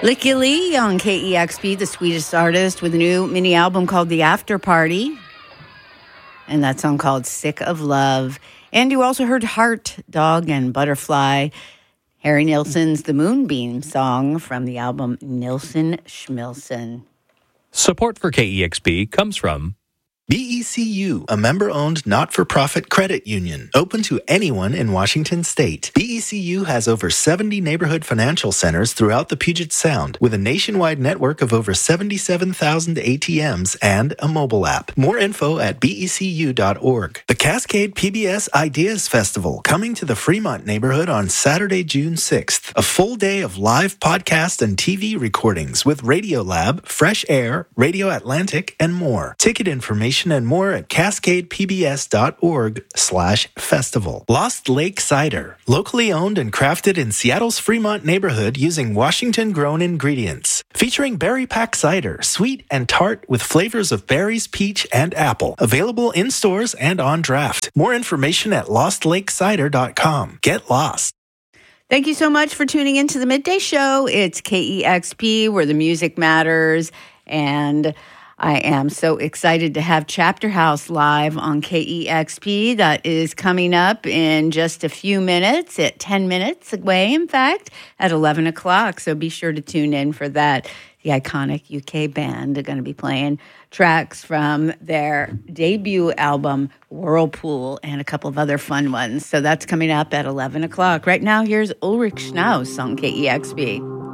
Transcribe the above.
Licky Lee on KEXP, the sweetest artist, with a new mini album called The After Party. And that song called Sick of Love. And you also heard Heart, Dog, and Butterfly, Harry Nilsson's The Moonbeam song from the album Nilsson Schmilsson. Support for KEXP comes from BECU, a member-owned not-for-profit credit union, open to anyone in Washington state. BECU has over 70 neighborhood financial centers throughout the Puget Sound, with a nationwide network of over 77,000 ATMs and a mobile app. More info at becu.org. The Cascade PBS Ideas Festival, coming to the Fremont neighborhood on Saturday, June 6th. A full day of live podcast and TV recordings with Radiolab, Fresh Air, Radio Atlantic, and more. Ticket information and more at cascadepbs.org/festival. Lost Lake Cider, locally owned and crafted in Seattle's Fremont neighborhood using Washington-grown ingredients. Featuring berry pack cider, sweet and tart with flavors of berries, peach, and apple. Available in stores and on draft. More information at lostlakecider.com. Get lost. Thank you so much for tuning into the Midday Show. It's KEXP, where the music matters, and I am so excited to have Chapter House live on KEXP. That is coming up in just a few minutes, at 10 minutes away, in fact, at 11 o'clock. So be sure to tune in for that. The iconic UK band are going to be playing tracks from their debut album, Whirlpool, and a couple of other fun ones. So that's coming up at 11 o'clock. Right now, here's Ulrich Schnauz on KEXP.